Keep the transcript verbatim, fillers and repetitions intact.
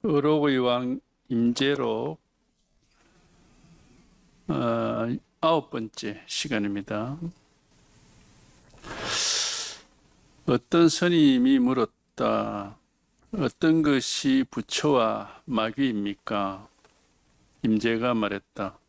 의록의 왕 임재록 어, 아홉 번째 시간입니다. 어떤 스님이 물었다. 어떤 것이 부처와 마귀입니까? 임재가 말했다.